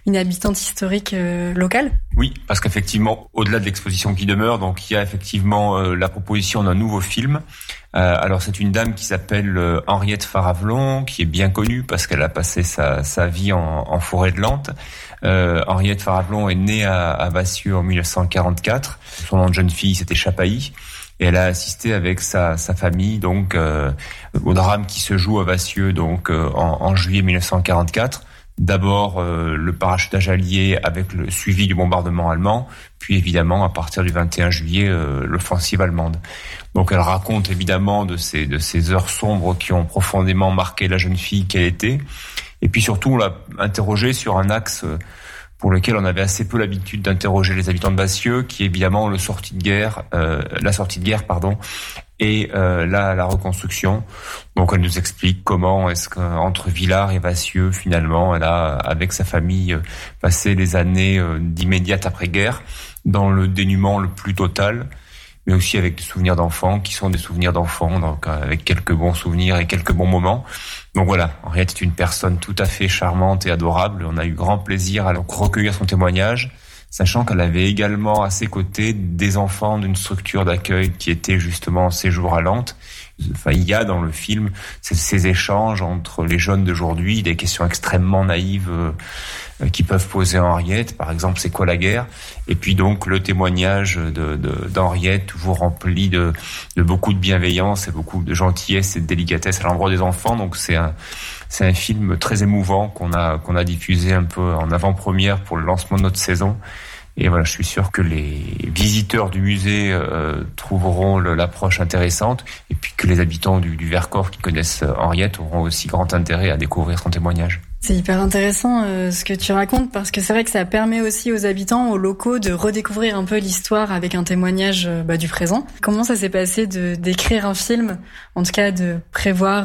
une habitante historique locale. Oui, parce qu'effectivement, au-delà de l'exposition qui demeure, donc il y a effectivement la proposition d'un nouveau film. Alors c'est une dame qui s'appelle Henriette Faravelon, qui est bien connue parce qu'elle a passé sa vie en forêt de Lente. Henriette Faravelon est née à Vassieux en 1944. Son nom de jeune fille, c'était Chapailly. Et elle a assisté avec sa famille donc au drame qui se joue à Vassieux donc en juillet 1944. D'abord le parachutage allié avec le suivi du bombardement allemand, puis évidemment à partir du 21 juillet l'offensive allemande. Donc elle raconte évidemment de ces heures sombres qui ont profondément marqué la jeune fille qu'elle était. Et puis surtout on l'a interrogée sur un axe pour lequel on avait assez peu l'habitude d'interroger les habitants de Vassieux, qui est évidemment la sortie de guerre, et la reconstruction. Donc elle nous explique comment est-ce qu'entre Villars et Vassieux, finalement, elle a, avec sa famille, passé les années d'immédiate après-guerre dans le dénuement le plus total, mais aussi avec des souvenirs d'enfants qui sont des souvenirs d'enfants, donc avec quelques bons souvenirs et quelques bons moments. Donc voilà, Henriette est une personne tout à fait charmante et adorable. On a eu grand plaisir à recueillir son témoignage, sachant qu'elle avait également à ses côtés des enfants d'une structure d'accueil qui était justement en séjour à Lente. Enfin, il y a dans le film ces échanges entre les jeunes d'aujourd'hui, des questions extrêmement naïves qui peuvent poser à Henriette. Par exemple, c'est quoi la guerre? Et puis donc le témoignage d'Henriette, toujours rempli de beaucoup de bienveillance et beaucoup de gentillesse et de délicatesse à l'endroit des enfants. Donc c'est un film très émouvant qu'on a diffusé un peu en avant-première pour le lancement de notre saison. Et voilà, je suis sûr que les visiteurs du musée trouveront l'approche intéressante, et puis que les habitants du Vercors qui connaissent Henriette auront aussi grand intérêt à découvrir son témoignage. C'est hyper intéressant ce que tu racontes, parce que c'est vrai que ça permet aussi aux habitants, aux locaux, de redécouvrir un peu l'histoire avec un témoignage du présent. Comment ça s'est passé d'écrire un film, en tout cas de prévoir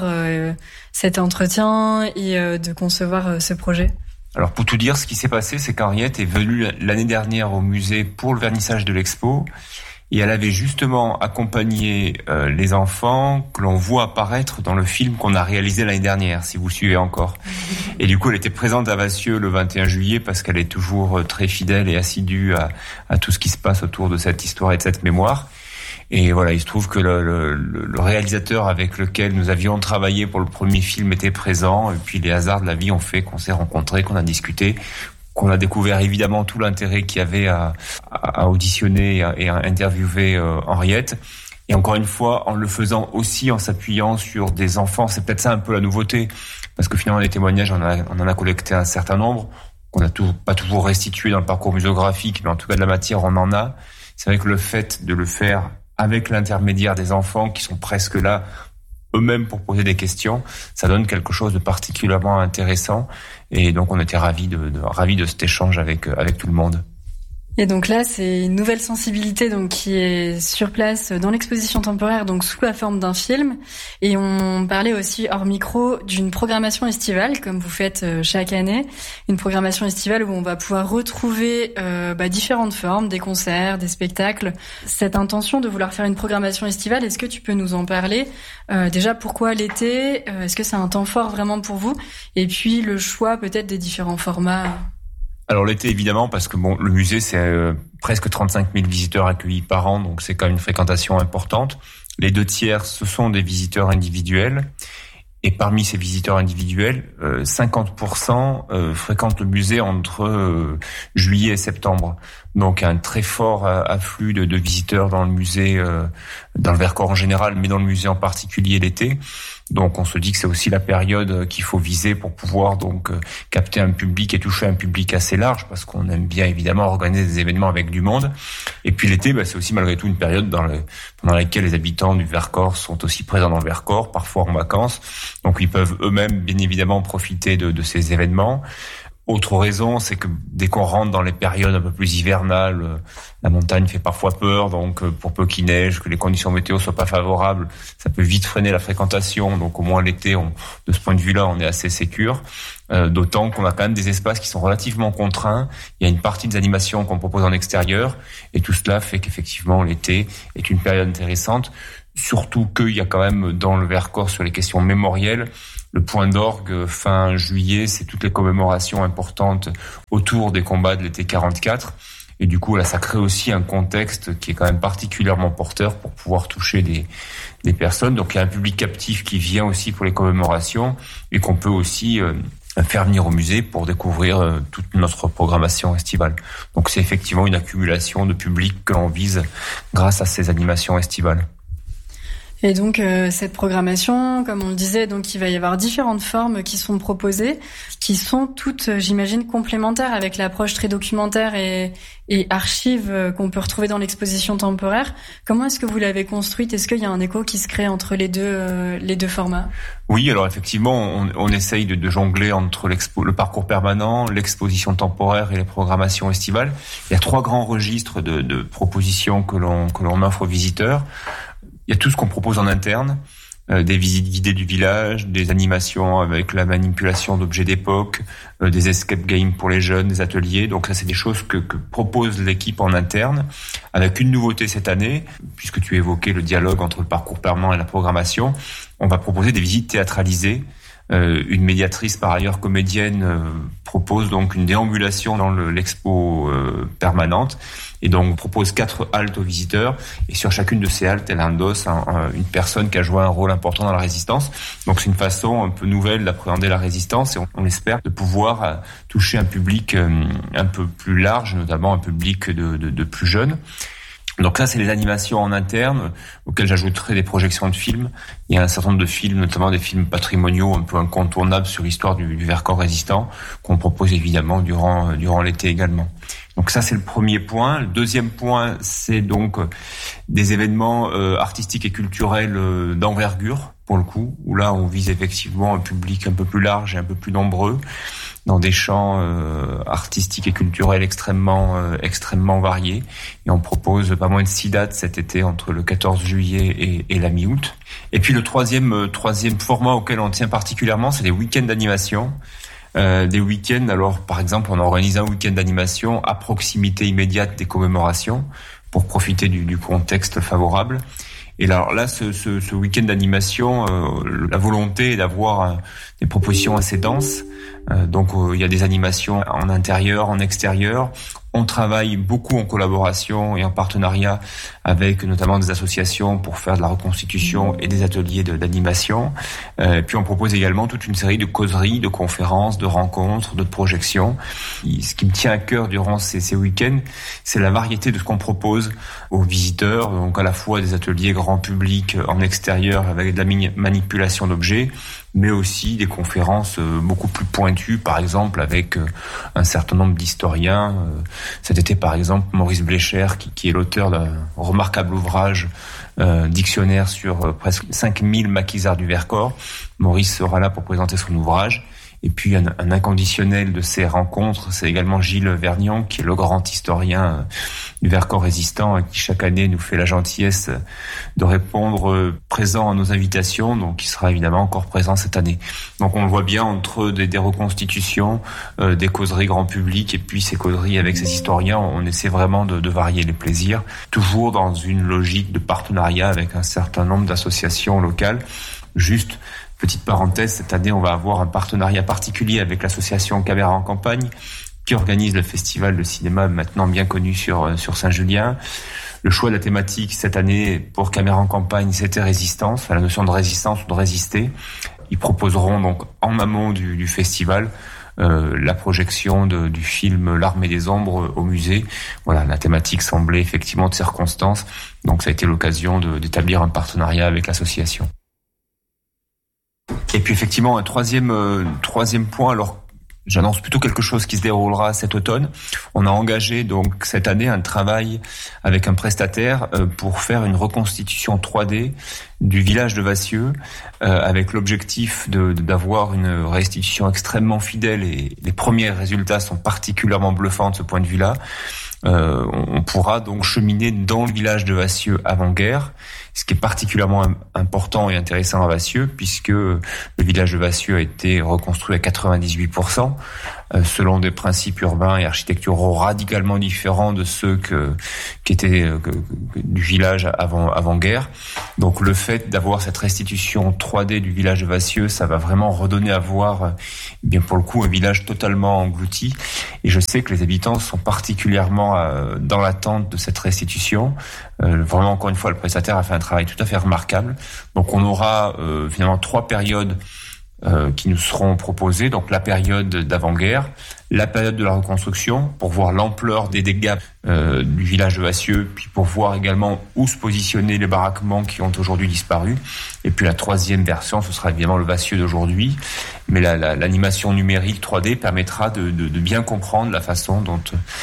cet entretien et de concevoir ce projet? Alors pour tout dire, ce qui s'est passé, c'est qu'Henriette est venue l'année dernière au musée pour le vernissage de l'expo, et elle avait justement accompagné les enfants que l'on voit apparaître dans le film qu'on a réalisé l'année dernière, si vous suivez encore. Et du coup, elle était présente à Vassieux le 21 juillet parce qu'elle est toujours très fidèle et assidue à tout ce qui se passe autour de cette histoire et de cette mémoire. Et voilà, il se trouve que le réalisateur avec lequel nous avions travaillé pour le premier film était présent, et puis les hasards de la vie ont fait qu'on s'est rencontrés, qu'on a discuté, qu'on a découvert évidemment tout l'intérêt qu'il y avait à auditionner et à interviewer Henriette. Et encore une fois, en le faisant aussi en s'appuyant sur des enfants, c'est peut-être ça un peu la nouveauté, parce que finalement les témoignages, on en a collecté un certain nombre, qu'on n'a pas toujours restitué dans le parcours muséographique, mais en tout cas de la matière, on en a. C'est vrai que le fait de le faire avec l'intermédiaire des enfants qui sont presque là eux-mêmes pour poser des questions, ça donne quelque chose de particulièrement intéressant. Et donc on était ravis de cet échange avec tout le monde. Et donc là, c'est une nouvelle sensibilité donc qui est sur place dans l'exposition temporaire, donc sous la forme d'un film. Et on parlait aussi hors micro d'une programmation estivale, comme vous faites chaque année, une programmation estivale où on va pouvoir retrouver différentes formes, des concerts, des spectacles. Cette intention de vouloir faire une programmation estivale, est-ce que tu peux nous en parler? Déjà, pourquoi l'été? Est-ce que c'est un temps fort vraiment pour vous? Et puis le choix peut-être des différents formats. Alors l'été évidemment, parce que le musée c'est presque 35 000 visiteurs accueillis par an, donc c'est quand même une fréquentation importante. Les 2/3 ce sont des visiteurs individuels, et parmi ces visiteurs individuels, 50% fréquentent le musée entre juillet et septembre. Donc un très fort afflux de visiteurs dans le musée, dans le Vercors en général, mais dans le musée en particulier l'été. Donc on se dit que c'est aussi la période qu'il faut viser pour pouvoir donc capter un public et toucher un public assez large, parce qu'on aime bien évidemment organiser des événements avec du monde. Et puis l'été, c'est aussi malgré tout une période pendant laquelle les habitants du Vercors sont aussi présents dans le Vercors, parfois en vacances. Donc ils peuvent eux-mêmes bien évidemment profiter de ces événements. Autre raison, c'est que dès qu'on rentre dans les périodes un peu plus hivernales, la montagne fait parfois peur, donc pour peu qu'il neige, que les conditions météo soient pas favorables, ça peut vite freiner la fréquentation. Donc au moins l'été, de ce point de vue-là, on est assez sécure. D'autant qu'on a quand même des espaces qui sont relativement contraints. Il y a une partie des animations qu'on propose en extérieur, et tout cela fait qu'effectivement l'été est une période intéressante. Surtout qu'il y a quand même dans le Vercors, sur les questions mémorielles, le point d'orgue fin juillet, c'est toutes les commémorations importantes autour des combats de l'été 44. Et du coup, là, ça crée aussi un contexte qui est quand même particulièrement porteur pour pouvoir toucher des personnes. Donc, il y a un public captif qui vient aussi pour les commémorations et qu'on peut aussi faire venir au musée pour découvrir toute notre programmation estivale. Donc, c'est effectivement une accumulation de public que l'on vise grâce à ces animations estivales. Et donc cette programmation, comme on le disait, donc il va y avoir différentes formes qui sont proposées, qui sont toutes, j'imagine, complémentaires avec l'approche très documentaire et archive qu'on peut retrouver dans l'exposition temporaire. Comment est-ce que vous l'avez construite ? Est-ce qu'il y a un écho qui se crée entre les deux formats ? Oui, alors effectivement, on essaye de jongler entre le parcours permanent, l'exposition temporaire et les programmations estivales. Il y a 3 grands registres de propositions que l'on offre aux visiteurs. Il y a tout ce qu'on propose en interne, des visites guidées du village, des animations avec la manipulation d'objets d'époque, des escape games pour les jeunes, des ateliers. Donc ça, c'est des choses que propose l'équipe en interne, avec une nouveauté cette année, puisque tu évoquais le dialogue entre le parcours permanent et la programmation. On va proposer des visites théâtralisées. Une médiatrice, par ailleurs comédienne, propose donc une déambulation dans l'expo permanente et donc propose 4 haltes aux visiteurs, et sur chacune de ces haltes elle endosse une personne qui a joué un rôle important dans la résistance. Donc c'est une façon un peu nouvelle d'appréhender la résistance, et on espère de pouvoir toucher un public un peu plus large, notamment un public de plus jeunes. Donc là, c'est les animations en interne, auxquelles j'ajouterai des projections de films. Il y a un certain nombre de films, notamment des films patrimoniaux un peu incontournables sur l'histoire du Vercors résistant, qu'on propose évidemment durant l'été également. Donc ça, c'est le premier point. Le deuxième point, c'est donc des événements artistiques et culturels d'envergure, pour le coup, où là, on vise effectivement un public un peu plus large et un peu plus nombreux, dans des champs artistiques et culturels extrêmement variés. Et on propose pas moins de 6 dates cet été entre le 14 juillet et la mi-août. Et puis le troisième format auquel on tient particulièrement, c'est les week-ends d'animation. Des week-ends, alors par exemple, on organise un week-end d'animation à proximité immédiate des commémorations pour profiter du contexte favorable. Et alors là, ce week-end d'animation, la volonté est d'avoir des propositions assez denses. Donc il y a des animations en intérieur, en extérieur. On travaille beaucoup en collaboration et en partenariat avec notamment des associations pour faire de la reconstitution et des ateliers d'animation. Puis on propose également toute une série de causeries, de conférences, de rencontres, de projections. Ce qui me tient à cœur durant ces week-ends, c'est la variété de ce qu'on propose aux visiteurs. Donc à la fois des ateliers grand public en extérieur avec de la manipulation d'objets, mais aussi des conférences beaucoup plus pointues, par exemple avec un certain nombre d'historiens. Cet été, par exemple, Maurice Blécher, qui est l'auteur d'un remarquable ouvrage, dictionnaire sur presque 5000 maquisards du Vercors. Maurice sera là pour présenter son ouvrage. Et puis un inconditionnel de ces rencontres, c'est également Gilles Vergnion, qui est le grand historien du Vercors résistant, et qui chaque année nous fait la gentillesse de répondre présent à nos invitations, donc il sera évidemment encore présent cette année. Donc on le voit bien entre des reconstitutions, des causeries grand public, et puis ces causeries avec ces historiens, on essaie vraiment de varier les plaisirs, toujours dans une logique de partenariat avec un certain nombre d'associations locales. Juste petite parenthèse, cette année, on va avoir un partenariat particulier avec l'association Caméra en campagne, qui organise le festival de cinéma maintenant bien connu sur Saint-Julien. Le choix de la thématique cette année pour Caméra en campagne, c'était résistance, enfin, la notion de résistance ou de résister. Ils proposeront donc en amont du festival la projection du film L'Armée des Ombres au musée. Voilà, la thématique semblait effectivement de circonstance, donc ça a été l'occasion d'établir un partenariat avec l'association. Et puis effectivement, un troisième point, alors j'annonce plutôt quelque chose qui se déroulera cet automne. On a engagé donc cette année un travail avec un prestataire pour faire une reconstitution 3D du village de Vassieux, avec l'objectif d'avoir une restitution extrêmement fidèle, et les premiers résultats sont particulièrement bluffants de ce point de vue-là. On pourra donc cheminer dans le village de Vassieux avant-guerre, ce qui est particulièrement important et intéressant à Vassieux, puisque le village de Vassieux a été reconstruit à 98%, selon des principes urbains et architecturaux radicalement différents de ceux qui étaient du village avant-guerre. Donc le fait d'avoir cette restitution 3D du village de Vassieux, ça va vraiment redonner à voir, bien pour le coup, un village totalement englouti. Et je sais que les habitants sont particulièrement dans l'attente de cette restitution. Vraiment, encore une fois, le prestataire a fait un travail tout à fait remarquable. Donc on aura finalement 3 périodes qui nous seront proposées. Donc la période d'avant-guerre, la période de la reconstruction, pour voir l'ampleur des dégâts du village de Vassieux, puis pour voir également où se positionner les baraquements qui ont aujourd'hui disparu. Et puis la 3e version, ce sera évidemment le Vassieux d'aujourd'hui. Mais l'animation numérique 3D permettra de bien comprendre la façon dont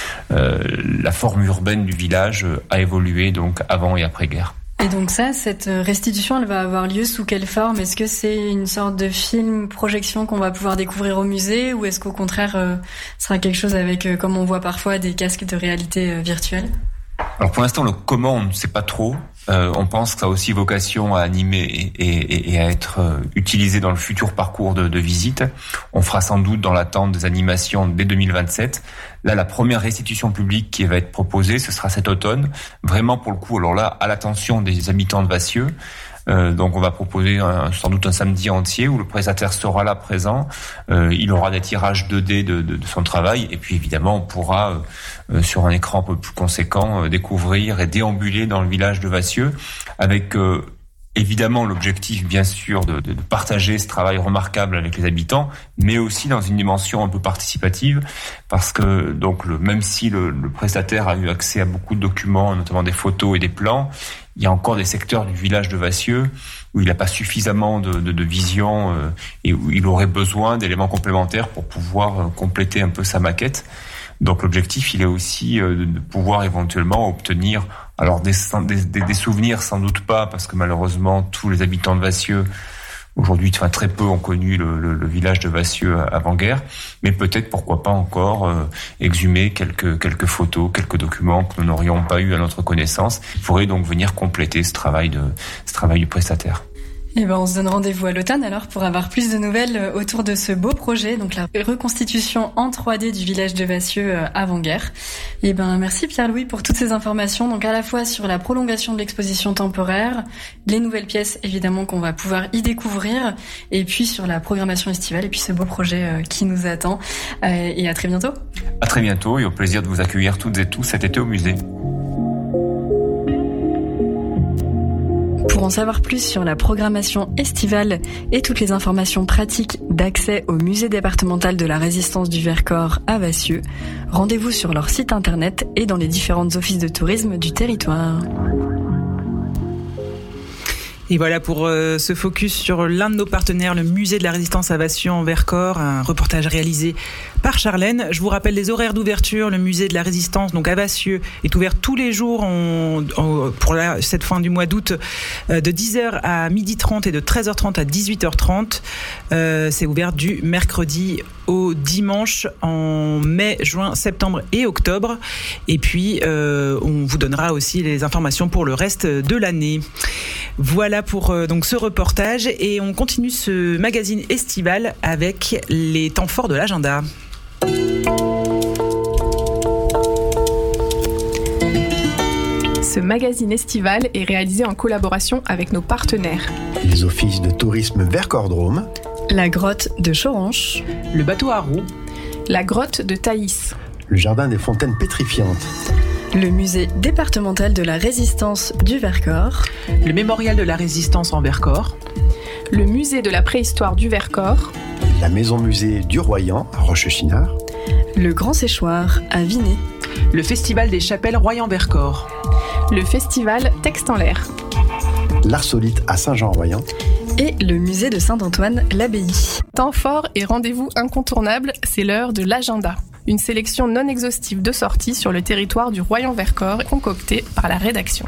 la forme urbaine du village a évolué donc avant et après-guerre. Et donc cette restitution, elle va avoir lieu sous quelle forme ? Est-ce que c'est une sorte de film projection qu'on va pouvoir découvrir au musée, ou est-ce qu'au contraire, ce sera quelque chose avec, comme on voit parfois, des casques de réalité virtuelle ? Alors pour l'instant, le comment, on ne sait pas trop. On pense que ça a aussi vocation à animer et à être utilisé dans le futur parcours de visite. On fera sans doute dans l'attente des animations dès 2027. Là, la première restitution publique qui va être proposée, ce sera cet automne. Vraiment, pour le coup, alors là, à l'attention des habitants de Vassieux. Donc on va proposer sans doute un samedi entier où le prestataire sera là présent. Il aura des tirages 2D de son travail, et puis évidemment on pourra sur un écran un peu plus conséquent découvrir et déambuler dans le village de Vassieux avec évidemment l'objectif bien sûr de partager ce travail remarquable avec les habitants, mais aussi dans une dimension un peu participative, parce que donc même si le prestataire a eu accès à beaucoup de documents, notamment des photos et des plans, il y a encore des secteurs du village de Vassieux où il n'a pas suffisamment de vision et où il aurait besoin d'éléments complémentaires pour pouvoir compléter un peu sa maquette. Donc l'objectif, il est aussi de pouvoir éventuellement obtenir alors des souvenirs, sans doute pas, parce que malheureusement tous les habitants de Vassieux aujourd'hui, très peu ont connu le village de Vassieux avant-guerre, mais peut-être, pourquoi pas encore, exhumer quelques photos, quelques documents que nous n'aurions pas eu à notre connaissance, qui pourraient donc venir compléter ce travail du prestataire. Et on se donne rendez-vous à l'automne alors pour avoir plus de nouvelles autour de ce beau projet, donc la reconstitution en 3D du village de Vassieux avant-guerre. Et merci Pierre-Louis pour toutes ces informations, donc à la fois sur la prolongation de l'exposition temporaire, les nouvelles pièces évidemment qu'on va pouvoir y découvrir, et puis sur la programmation estivale, et puis ce beau projet qui nous attend. Et à très bientôt. À très bientôt, et au plaisir de vous accueillir toutes et tous cet été au musée. Pour en savoir plus sur la programmation estivale et toutes les informations pratiques d'accès au musée départemental de la Résistance du Vercors à Vassieux, rendez-vous sur leur site internet et dans les différentes offices de tourisme du territoire. Et voilà pour ce focus sur l'un de nos partenaires, le musée de la Résistance à Vassieux en Vercors, un reportage réalisé par Charlène. Je vous rappelle les horaires d'ouverture. Le musée de la Résistance, donc à Vassieux, est ouvert tous les jours pour cette fin du mois d'août, de 10h à 12h30 et de 13h30 à 18h30. C'est ouvert du mercredi au dimanche en mai, juin, septembre et octobre. Et puis, on vous donnera aussi les informations pour le reste de l'année. Voilà pour donc ce reportage, et on continue ce magazine estival avec les temps forts de l'agenda. Ce magazine estival est réalisé en collaboration avec nos partenaires. Les offices de tourisme Vercors-Drôme, la grotte de Choranche, le bateau à roues, la grotte de Thaïs, le jardin des fontaines pétrifiantes, le musée départemental de la Résistance du Vercors, le mémorial de la Résistance en Vercors, le musée de la préhistoire du Vercors, la maison musée du Royan à Rochechinard, le Grand Séchoir à Vinay, le festival des chapelles Royan-Vercors, le festival Texte en l'air, l'Arsolite à Saint-Jean-Royan et le musée de Saint-Antoine-l'Abbaye. Temps fort et rendez-vous incontournable, c'est l'heure de l'agenda. Une sélection non exhaustive de sorties sur le territoire du Royan-Vercors concoctée par la rédaction.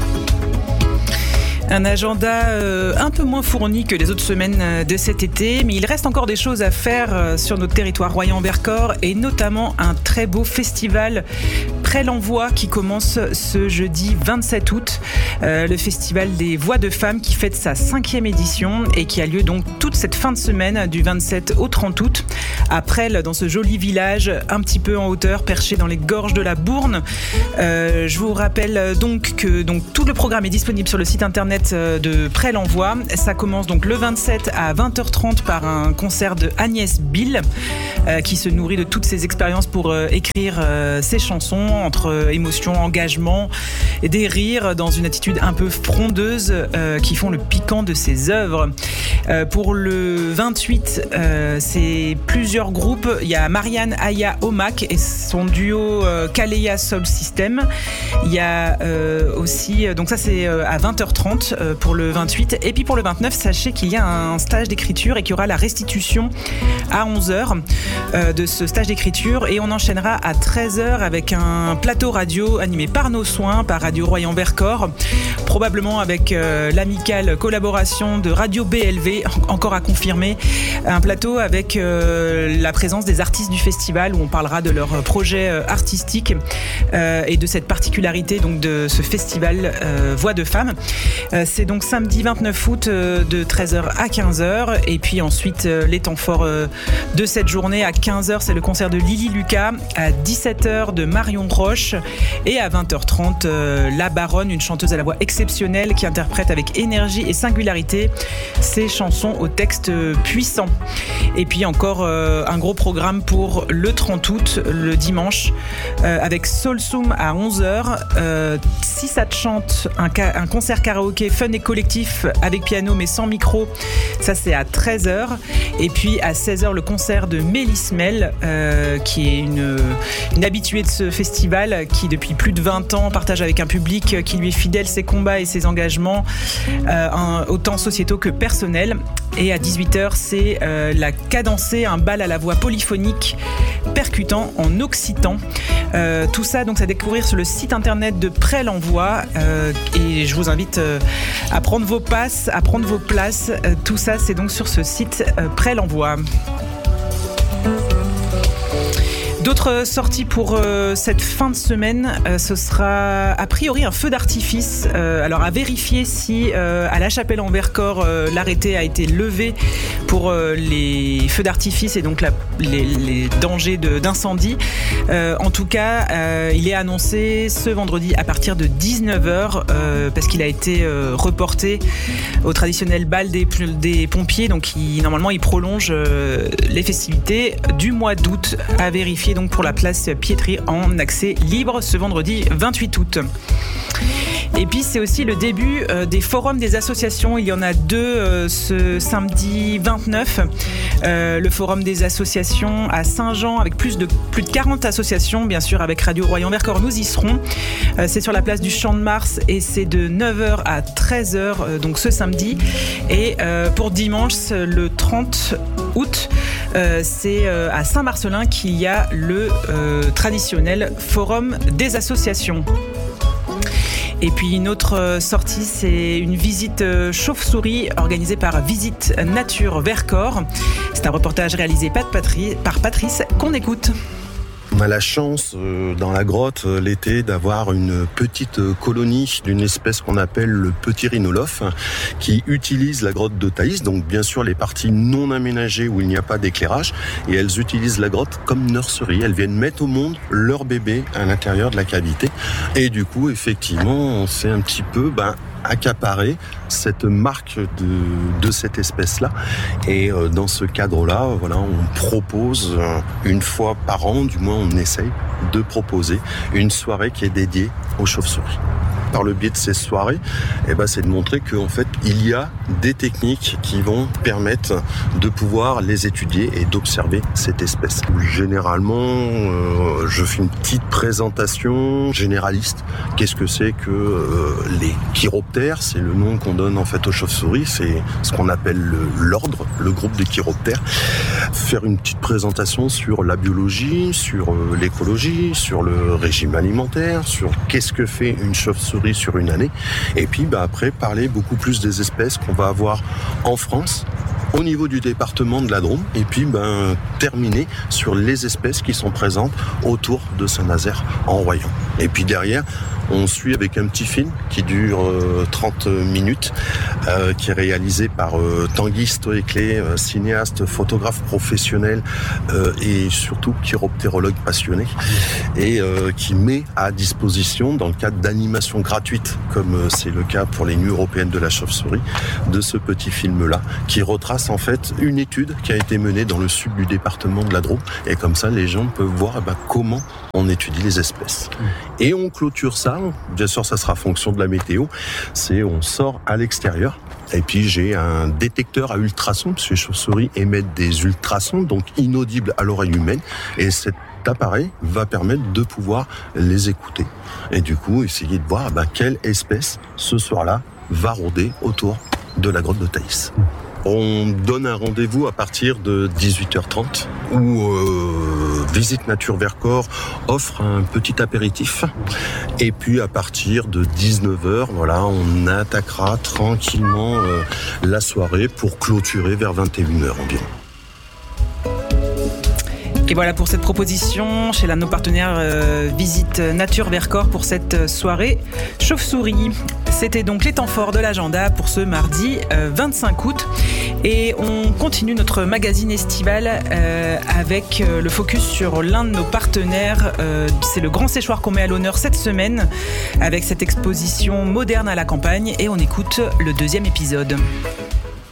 Un agenda un peu moins fourni que les autres semaines de cet été, mais il reste encore des choses à faire sur notre territoire Royan-Vercors, et notamment un très beau festival Près l'Envoi qui commence ce jeudi 27 août. Le festival des voix de femmes qui fête sa 5e édition et qui a lieu donc toute cette fin de semaine du 27 au 30 août à Presles, dans ce joli village un petit peu en hauteur, perché dans les gorges de la Bourne. Je vous rappelle donc que tout le programme est disponible sur le site internet de Près l'Envoi. Ça commence donc le 27 à 20h30 par un concert de Agnès Bill qui se nourrit de toutes ses expériences pour écrire ses chansons entre émotion, engagement et des rires dans une attitude un peu frondeuse qui font le piquant de ses œuvres. Pour le 28, c'est plusieurs groupes. Il y a Marianne Aya Omak et son duo Kaleya Soul System. Il y a aussi, donc ça c'est à 20h30 pour le 28. Et puis pour le 29, sachez qu'il y a un stage d'écriture et qu'il y aura la restitution à 11h de ce stage d'écriture. Et on enchaînera à 13h avec un plateau radio animé par nos soins, par Radio Royan-Vercors, probablement avec l'amicale collaboration de Radio BLV, encore à confirmer. Un plateau avec la présence des artistes du festival où on parlera de leur projet artistique et de cette particularité donc de ce festival Voix de Femmes. C'est donc samedi 29 août de 13h à 15h et puis ensuite les temps forts de cette journée. À 15h, c'est le concert de Lily Lucas, à 17h de Marion Roche et à 20h30 La Baronne, une chanteuse à la voix exceptionnelle qui interprète avec énergie et singularité ses chansons au texte puissant. Et puis encore un gros programme pour le 30 août, le dimanche, avec Soulsoum à 11h, Si ça te chante, un concert karaoké fun et collectif avec piano mais sans micro, ça c'est à 13h. Et puis à 16h, le concert de Mélismel, qui est une habituée de ce festival, qui depuis plus de 20 ans partage avec un public qui lui est fidèle ses combats et ses engagements, autant sociétaux que personnels. Et à 18h, c'est la Cadencée, un bal à la voix polyphonique percutant en occitan. Tout ça, donc, à découvrir sur le site internet de Près l'Envoi. Et je vous invite à prendre vos passes, à prendre vos places. Tout ça, c'est donc sur ce site Près l'Envoi. D'autres sorties pour cette fin de semaine, ce sera a priori un feu d'artifice. Alors à vérifier si à La Chapelle en Vercors l'arrêté a été levé pour les feux d'artifice et donc les dangers d'incendie. En tout cas, il est annoncé ce vendredi à partir de 19h parce qu'il a été reporté au traditionnel bal des pompiers. Donc normalement il prolonge les festivités du mois d'août. À vérifier donc pour la place Pietri en accès libre ce vendredi 28 août. Et puis c'est aussi le début des forums des associations. Il y en a deux ce samedi 29. Le forum des associations à Saint-Jean avec plus de 40 associations, bien sûr avec Radio Royan-Vercors, nous y serons. C'est sur la place du Champ de Mars et c'est de 9h à 13h donc ce samedi. Et pour dimanche le 30 août, c'est à Saint-Marcelin qu'il y a le traditionnel forum des associations. Et puis une autre sortie, c'est une visite chauve-souris organisée par Visite Nature Vercors. C'est un reportage réalisé par Patrice qu'on écoute. On a la chance dans la grotte l'été d'avoir une petite colonie d'une espèce qu'on appelle le petit rhinolophe qui utilise la grotte de Thaïs, donc bien sûr les parties non aménagées où il n'y a pas d'éclairage, et elles utilisent la grotte comme nurserie. Elles viennent mettre au monde leur bébé à l'intérieur de la cavité. Et du coup, effectivement, on s'est un petit peu accaparer cette marque de cette espèce-là. Et dans ce cadre-là, voilà, on propose une fois par an, du moins on essaye de proposer une soirée qui est dédiée aux chauves-souris. Par le biais de ces soirées, c'est de montrer qu'en fait, il y a des techniques qui vont permettre de pouvoir les étudier et d'observer cette espèce. Généralement, je fais une petite présentation généraliste. Qu'est-ce que c'est que les chiroptères? C'est le nom qu'on donne en fait aux chauves-souris. C'est ce qu'on appelle l'ordre, le groupe des chiroptères. Faire une petite présentation sur la biologie, sur l'écologie, sur le régime alimentaire, sur qu'est-ce que fait une chauve-souris sur une année, et puis après parler beaucoup plus des espèces qu'on va avoir en France au niveau du département de la Drôme, et puis terminer sur les espèces qui sont présentes autour de Saint-Nazaire en Royan. Et puis derrière, on suit avec un petit film qui dure 30 minutes, qui est réalisé par Tanguy Stoéclé, cinéaste, photographe professionnel et surtout chiroptérologue passionné, et qui met à disposition, dans le cadre d'animations gratuites, comme c'est le cas pour les Nuits européennes de la chauve-souris, de ce petit film-là, qui retrace en fait une étude qui a été menée dans le sud du département de la Drôme, et comme ça les gens peuvent voir comment on étudie les espèces. Et on clôture ça, bien sûr ça sera fonction de la météo, on sort à l'extérieur, et puis j'ai un détecteur à ultrasons, parce que les chauves-souris émettent des ultrasons, donc inaudibles à l'oreille humaine, et cet appareil va permettre de pouvoir les écouter. Et du coup, essayer de voir quelle espèce, ce soir-là, va rôder autour de la grotte de Thaïs. On donne un rendez-vous à partir de 18h30 où Visite Nature Vercors offre un petit apéritif. Et puis à partir de 19h, on attaquera tranquillement la soirée pour clôturer vers 21h environ. Et voilà pour cette proposition chez l'un de nos partenaires Visite Nature Vercors pour cette soirée chauve-souris. C'était donc les temps forts de l'agenda pour ce mardi 25 août. Et on continue notre magazine estival avec le focus sur l'un de nos partenaires. C'est le Grand Séchoir qu'on met à l'honneur cette semaine avec cette exposition moderne à la campagne. Et on écoute le 2e épisode.